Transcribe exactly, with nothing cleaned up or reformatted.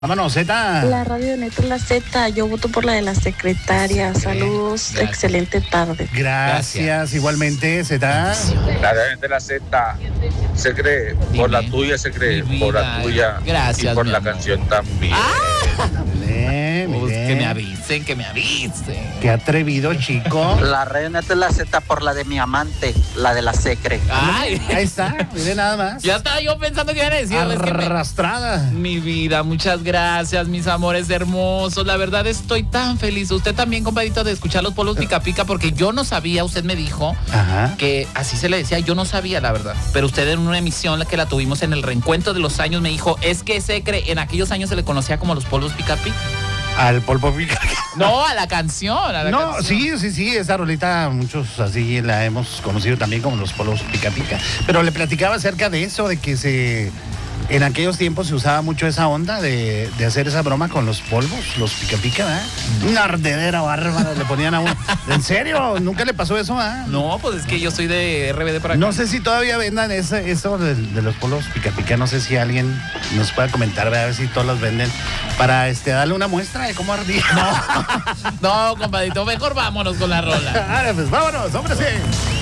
Vámonos, Zeta. La radio de Neto La Z, yo voto por la de la secretaria. Saludos, Gracias. excelente tarde. Gracias, Gracias. igualmente, Zeta. La de la Z se cree, por la Dime. tuya se cree, Mi por la vida. tuya Gracias, y por mi la amor. canción también. Bien, Pues bien. que me avisen, que me avisen. Qué atrevido, chico. La reina de la Z por la de mi amante, la de la secre. Ay, Ahí está, mire nada más. ya estaba yo pensando que iban a decirles que me... Arrastrada. Mi vida, muchas gracias, mis amores hermosos. La verdad estoy tan feliz. Usted también, compadrito, de escuchar los polvos pica pica, porque yo no sabía, usted me dijo Ajá. que así se le decía, yo no sabía, la verdad. Pero usted en una emisión la que la tuvimos en el reencuentro de los años me dijo, es que se cree, en aquellos años se le conocía como los polvos pica pica. Al polvo pica. No, a la canción, a la No, canción. sí, sí, sí, esa rolita muchos así la hemos conocido también como los polvos pica pica. Pero le platicaba acerca de eso, de que se en aquellos tiempos se usaba mucho esa onda de, de hacer esa broma con los polvos, los pica pica, ¿verdad? Una ardedera bárbara le ponían a uno. ¿En serio? ¿Nunca le pasó eso, ah? No, pues es que yo soy de R B D por acá. No sé si todavía vendan ese, eso de, de los polvos pica pica, no sé si alguien nos pueda comentar, a ver si todos los venden, para este darle una muestra de cómo ardía. No, compadrito, mejor vámonos con la rola. Ahora, pues vámonos, hombre, sí.